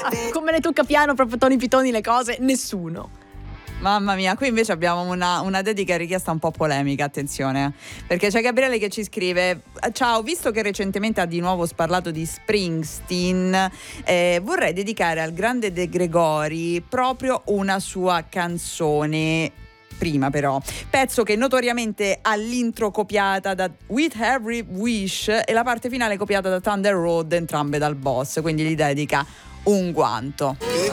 Come ne tocca piano proprio Tony Pitoni le cose? Nessuno. Mamma mia, qui invece abbiamo una dedica richiesta un po' polemica, attenzione, perché c'è Gabriele che ci scrive: ciao, visto che recentemente ha di nuovo parlato di Springsteen, vorrei dedicare al grande De Gregori proprio una sua canzone. Prima però, pezzo che notoriamente ha l'intro copiata da With Every Wish e la parte finale copiata da Thunder Road, entrambe dal Boss, quindi gli dedica un guanto.